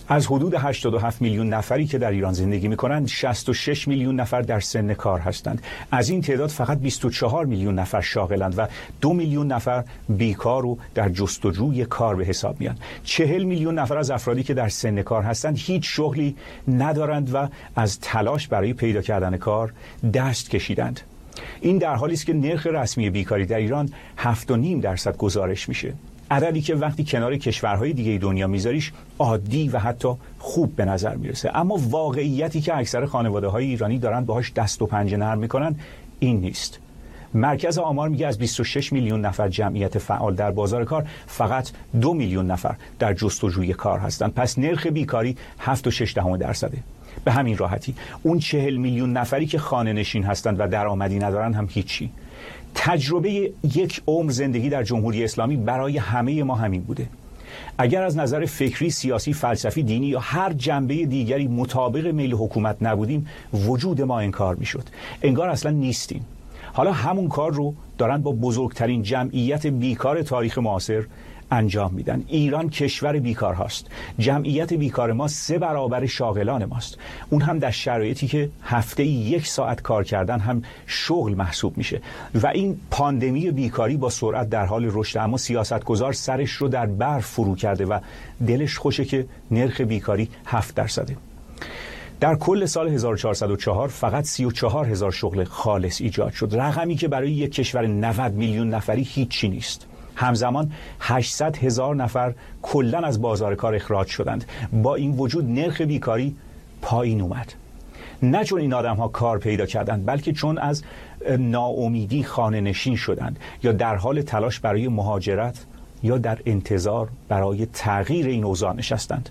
از حدود 87 میلیون نفری که در ایران زندگی می‌کنند 66 میلیون نفر در سن کار هستند. از این تعداد فقط 24 میلیون نفر شاغلند و 2 میلیون نفر بیکار و در جستجوی کار به حساب میان. 40 میلیون نفر از افرادی که در سن کار هستند هیچ شغلی ندارند و از تلاش برای پیدا کردن کار دست کشیدند. این در حالی است که نرخ رسمی بیکاری در ایران 7.5% گزارش میشه. عددی که وقتی کنار کشورهای دیگه دنیا میذاریش عادی و حتی خوب به نظر میرسه، اما واقعیتی که اکثر خانواده‌های ایرانی دارن باهاش دست و پنجه نرم میکنن این نیست. مرکز آمار میگه از 26 میلیون نفر جمعیت فعال در بازار کار فقط 2 میلیون نفر در جستجوی کار هستن. پس نرخ بیکاری 7.6%. به همین راحتی اون 40 میلیون نفری که خانه نشین هستند و درآمدی ندارن هم هیچی. تجربه یک عمر زندگی در جمهوری اسلامی برای همه ما همین بوده. اگر از نظر فکری، سیاسی، فلسفی، دینی یا هر جنبه دیگری مطابق میل حکومت نبودیم، وجود ما انکار میشد. انگار اصلا نیستیم. حالا همون کار رو دارن با بزرگترین جمعیت بیکار تاریخ معاصر انجام میدن. ایران کشور بیکار هاست. جمعیت بیکار ما 3 برابر شاغلان ماست. اون هم در شرایطی که هفته 1 ساعت کار کردن هم شغل محسوب میشه و این پاندمی بیکاری با سرعت در حال رشد، اما سیاستگزار سرش رو در برف فرو کرده و دلش خوشه که نرخ بیکاری 7%. در کل سال 1404 فقط 34,000 شغل خالص ایجاد شد، رقمی که برای یک کشور 90 میلیون نفری هیچی نیست. همزمان 800,000 نفر کلاً از بازار کار اخراج شدند. با این وجود نرخ بیکاری پایین اومد. نه چون این آدم‌ها کار پیدا کردند، بلکه چون از ناامیدی خانه نشین شدند یا در حال تلاش برای مهاجرت یا در انتظار برای تغییر این اوضاع نشستند.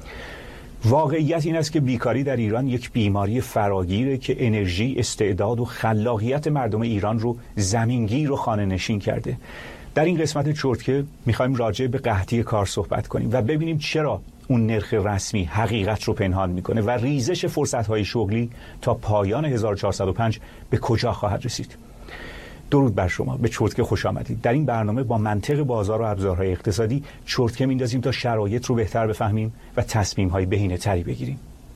واقعیت این است که بیکاری در ایران یک بیماری فراگیره که انرژی، استعداد و خلاقیت مردم ایران رو زمینگیر و خانه نشین کرده. در این قسمت چرتکه میخوایم راجع به قحطی کار صحبت کنیم و ببینیم چرا اون نرخ رسمی حقیقت رو پنهان میکنه و ریزش فرصت‌های شغلی تا پایان 1405 به کجا خواهد رسید. درود بر شما، به چرتکه خوش آمدید. در این برنامه با منطق بازار و ابزارهای اقتصادی چرتکه میندازیم تا شرایط رو بهتر بفهمیم و تصمیم‌های بهینه‌تری بگیریم.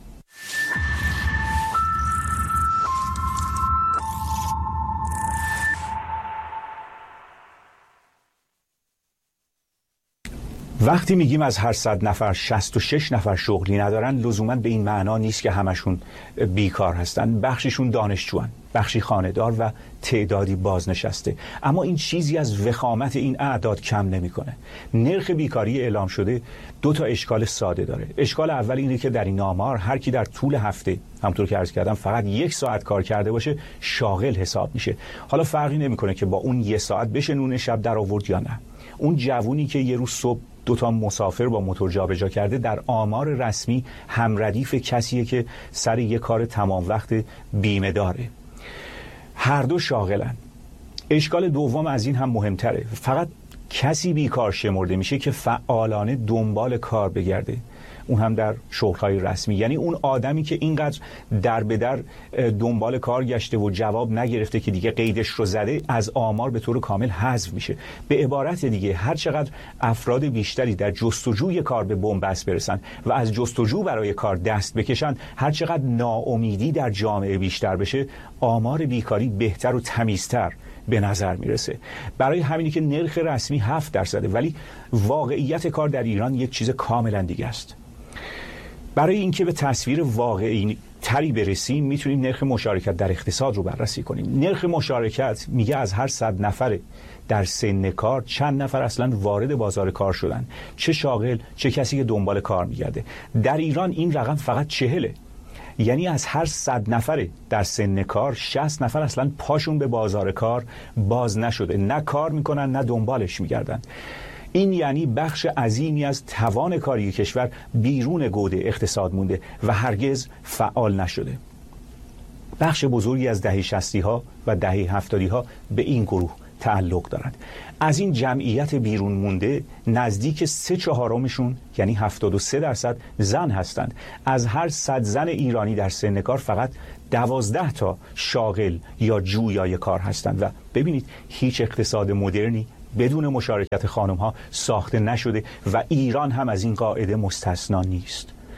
وقتی میگیم از هر 100 نفر 66 نفر شغلی ندارن، لزوما به این معنا نیست که همشون بیکار هستن. بخششون دانشجوان، بخشی خانه‌دار و تعدادی بازنشسته. اما این چیزی از وخامت این اعداد کم نمیکنه. نرخ بیکاری اعلام شده 2 اشکال ساده داره. اشکال اول اینه که در این آمار هر کی در طول هفته، همونطور که عرض کردم، فقط 1 ساعت کار کرده باشه شاغل حساب میشه. حالا فرقی نمیکنه که با اون 1 ساعت بشه نون شب در آورد یا نه. اون جوونی که یه روز صبح 2 مسافر با موتور جابجا کرده در آمار رسمی همردیف کسیه که سر یه کار تمام وقت بیمه داره. هر دو شاغلن. اشکال دوم از این هم مهمتره. فقط کسی بیکار شمرده میشه که فعالانه دنبال کار بگرده، اون هم در شغل‌های رسمی. یعنی اون آدمی که اینقدر در به در دنبال کار گشته و جواب نگرفته که دیگه قیدش رو زده، از آمار به طور کامل حذف میشه. به عبارت دیگه هر چقدر افراد بیشتری در جستجوی کار به بنبست برسن و از جستجو برای کار دست بکشن، هر چقدر ناامیدی در جامعه بیشتر بشه، آمار بیکاری بهتر و تمیزتر به نظر میرسه. برای همینی که نرخ رسمی 7%، ولی واقعیت کار در ایران یک چیز کاملا دیگه است. برای اینکه به تصویر واقعی تری برسیم میتونیم نرخ مشارکت در اقتصاد رو بررسی کنیم. نرخ مشارکت میگه از هر 100 نفر در سن کار چند نفر اصلا وارد بازار کار شدن، چه شاغل چه کسی که دنبال کار میگرده. در ایران این رقم فقط 40. یعنی از هر 100 نفر در سن کار 60 نفر اصلا پاشون به بازار کار باز نشده، نه کار میکنن نه دنبالش میگردن. این یعنی بخش عظیمی از توان کاری کشور بیرون گوده اقتصاد مونده و هرگز فعال نشده. بخش بزرگی از دهه 60 ها و دهه 70 ها به این گروه تعلق دارند. از این جمعیت بیرون مونده نزدیک 3/4 یعنی 73% زن هستند. از هر 100 زن ایرانی در سن کار فقط 12 تا شاغل یا جویای کار هستند و ببینید هیچ اقتصاد مدرنی بدون مشارکت خانم ها ساخته نشده و ایران هم از این قاعده مستثنا نیست.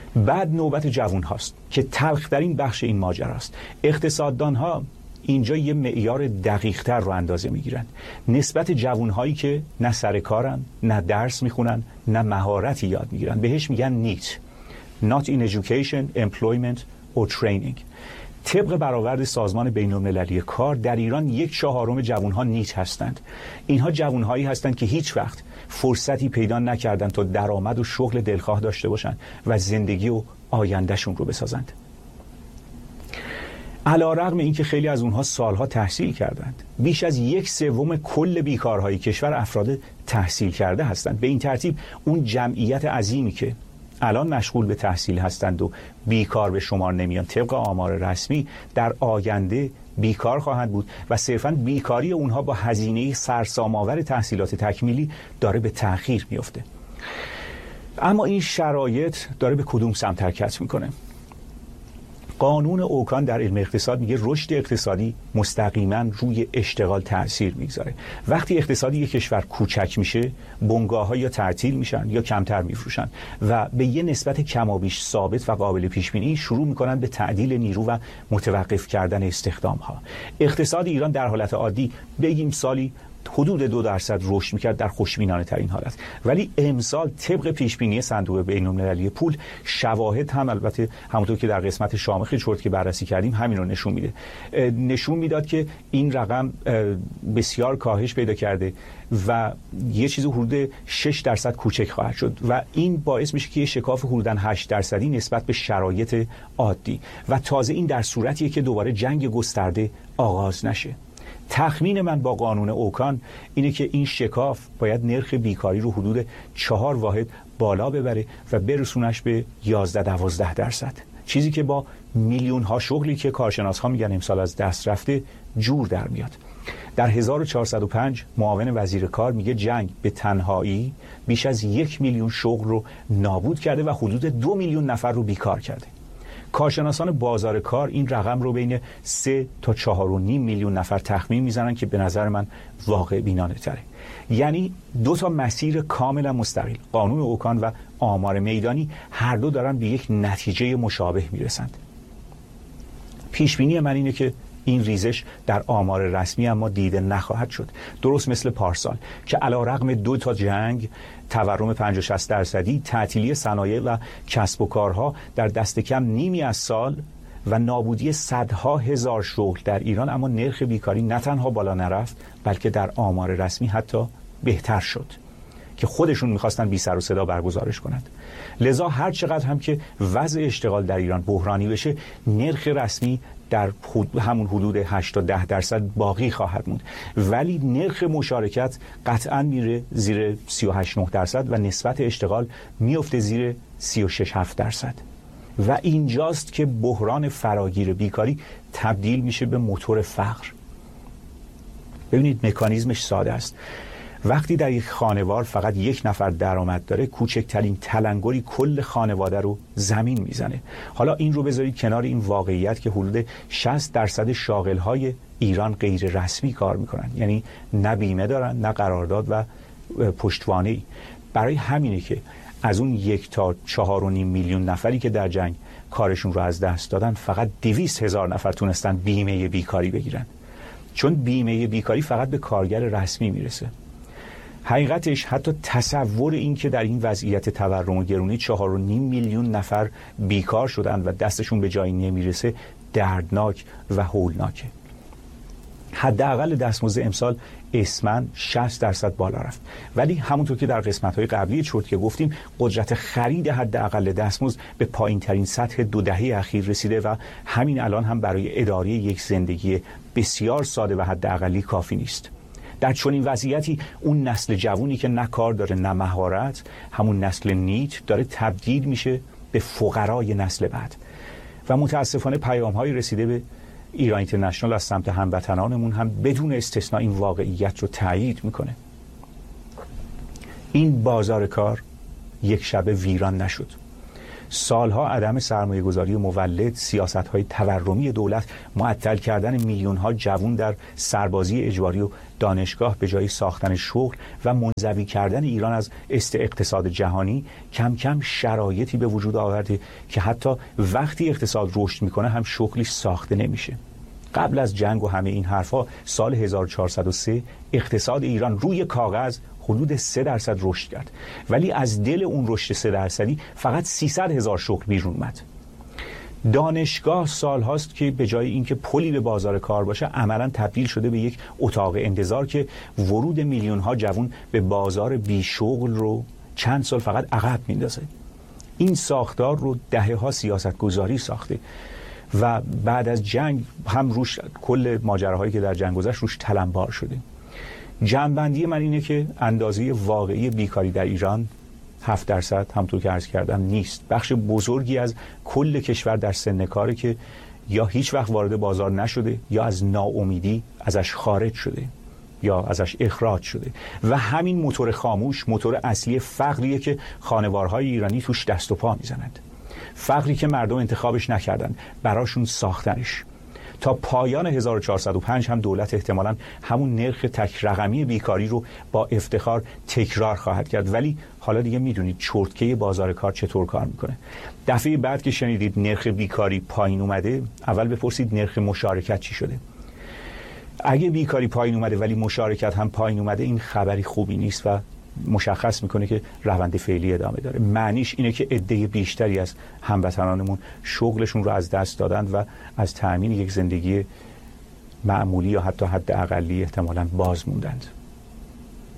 بعد نوبت جوان هاست که تلخ‌ترین بخش این ماجرا است. اقتصاددان ها اینجا یه معیار دقیق تر رو اندازه میگیرن. نسبت جوان هایی که نه سر کارن، نه درس میخونن، نه مهارتی یاد میگیرن، بهش میگن نیت. Not in education, employment or training. طبق برآورد سازمان بین‌المللی کار در ایران 1/4 جوانها نیت هستند. اینها جوانهایی هستند که هیچ وقت فرصتی پیدا نکردند تا درآمد و شغل دلخواه داشته باشند و زندگی و آیندهشون رو بسازند. علی‌رغم اینکه خیلی از اونها سالها تحصیل کردند، بیش از 1/3 کل بیکارهای کشور افراد تحصیل کرده هستند. به این ترتیب اون جمعیت عظیمی که الان مشغول به تحصیل هستند و بیکار به شمار نمیان، طبق آمار رسمی در آینده بیکار خواهند بود و صرفاً بیکاری اونها با هزینه سرسام‌آور تحصیلات تکمیلی داره به تأخیر میفته. اما این شرایط داره به کدوم سمت حرکت میکنه؟ قانون اوکان در علم اقتصاد میگه رشد اقتصادی مستقیما روی اشتغال تأثیر میگذاره. وقتی اقتصادی یک کشور کوچک میشه، بنگاه‌ها یا تعطیل میشن یا کمتر میفروشن و به یه نسبت کمابیش ثابت و قابل پیش بینی شروع میکنن به تعدیل نیرو و متوقف کردن استخدام‌ها. اقتصاد ایران در حالت عادی بگیم سالی حدود 2% رشد میکرد در خوشبینانه ترین حالت، ولی امسال طبق پیشبینی صندوق بین‌المللی پول، شواهد هم البته همونطور که در قسمت شامخ چرت که بررسی کردیم همین رو نشون میده، نشون میداد که این رقم بسیار کاهش پیدا کرده و یه چیز حدود 6% کوچک خواهد شد و این باعث میشه که یه شکاف حدوداً 8% نسبت به شرایط عادی و تازه این در صورتیه که دوباره جنگ گسترده آغاز نشه. تخمین من با قانون اوکان اینه که این شکاف باید نرخ بیکاری رو حدود 4 واحد بالا ببره و برسونش به 11-12%، چیزی که با میلیون ها شغلی که کارشناس ها میگن امسال از دست رفته جور در میاد. در 1405 معاون وزیر کار میگه جنگ به تنهایی بیش از 1 میلیون شغل رو نابود کرده و حدود 2 میلیون نفر رو بیکار کرده. کارشناسان بازار کار این رقم رو بین 3 تا 4.5 میلیون نفر تخمین میزنن که به نظر من واقع بینانه تره. یعنی 2 مسیر کاملا مستقل، قانون اوکان و آمار میدانی، هر دو دارن به یک نتیجه مشابه میرسند. پیشبینی من اینه که این ریزش در آمار رسمی اما دیده نخواهد شد، درست مثل پارسال که علی‌رغم 2 جنگ، تورم 50-60%، تعطیلی صنایع و کسب و کارها در دست کم نیمی از سال و نابودی صدها هزار شغل در ایران، اما نرخ بیکاری نه تنها بالا نرفت بلکه در آمار رسمی حتی بهتر شد که خودشون میخواستن بی سر و صدا برگزارش کنند. لذا هر چقدر هم که وضع اشتغال در ایران بحرانی بشه، نرخ رسمی در همون حدود 8-10% باقی خواهد موند، ولی نرخ مشارکت قطعا میره زیر 38-9% و نسبت اشتغال میفته زیر 36-7%. و اینجاست که بحران فراگیر بیکاری تبدیل میشه به موتور فقر. ببینید مکانیزمش ساده است. وقتی در یک خانوار فقط یک نفر درآمد داره، کوچکترین تلنگری کل خانواده رو زمین میزنه. حالا این رو بذارید کنار این واقعیت که حدود 60% شاغل‌های ایران غیر رسمی کار میکنن، یعنی نه بیمه دارن نه قرارداد و پشتوانه‌ای. برای همینه که از اون 1 تا 4.5 میلیون نفری که در جنگ کارشون رو از دست دادن، فقط 200,000 نفر تونستن بیمه بیکاری بگیرن، چون بیمه بیکاری فقط به کارگر رسمی میرسه. حقیقتش حتی تصور این که در این وضعیت تورم و گرونی 4.5 میلیون نفر بیکار شدن و دستشون به جایی نمیرسه دردناک و هولناکه. حداقل دستمزد امسال اسمن 60% بالا رفت، ولی همونطور که در قسمت‌های قبلی چرت که گفتیم، قدرت خرید حداقل دستمزد به پایین‌ترین سطح 2 دهه اخیر رسیده و همین الان هم برای اداره یک زندگی بسیار ساده و حداقلی کافی نیست. در چنین وضعیتی اون نسل جوونی که نه کار داره نه مهارت، همون نسل نیت، داره تبدیل میشه به فقرای نسل بعد و متاسفانه پیام‌های رسیده به ایران اینترنشنال از سمت هموطنانمون هم بدون استثناء این واقعیت رو تایید میکنه. این بازار کار یک شبه ویران نشد. سالها عدم سرمایه گذاری مولد، سیاست‌های تورمی دولت، معطل کردن میلیون‌ها جوان در سربازی اجباری و دانشگاه به جای ساختن شغل و منزوی کردن ایران از اقتصاد جهانی کم کم شرایطی به وجود آورده که حتی وقتی اقتصاد رشد میکنه هم شغلی ساخته نمیشه. قبل از جنگ و همه این حرفا سال 1403 اقتصاد ایران روی کاغذ حدود 3% رشد کرد، ولی از دل اون رشد 3% فقط 300,000 شغل بیرون اومد. دانشگاه سال هاست که به جای اینکه پلی به بازار کار باشه عملا تبدیل شده به یک اتاق انتظار که ورود میلیون ها جوان به بازار بیشغل رو چند سال فقط عقب میندازه. این ساختار رو دهه‌ها سیاست گذاری ساخته و بعد از جنگ هم روش کل ماجراهایی که در جنگ گذشت روش تلمبار شده. جمع‌بندی من اینه که اندازه واقعی بیکاری در ایران 7% همونطور که عرض کردم نیست. بخش بزرگی از کل کشور در سن کاره که یا هیچ وقت وارد بازار نشده یا از ناامیدی ازش خارج شده یا ازش اخراج شده و همین موتور خاموش، موتور اصلی فقریه که خانوارهای ایرانی توش دست و پا میزنند. فقری که مردم انتخابش نکردن، براشون ساختنش. تا پایان 1405 هم دولت احتمالاً همون نرخ تک رقمی بیکاری رو با افتخار تکرار خواهد کرد، ولی حالا دیگه میدونید چرتکه بازار کار چطور کار میکنه. دفعه بعد که شنیدید نرخ بیکاری پایین اومده، اول بپرسید نرخ مشارکت چی شده. اگه بیکاری پایین اومده ولی مشارکت هم پایین اومده، این خبری خوبی نیست و مشخص میکنه که روند فعلی ادامه داره. معنیش اینه که عده بیشتری از هموطنانمون شغلشون رو از دست دادن و از تأمین یک زندگی معمولی یا حتی حد اقلی احتمالاً باز موندند.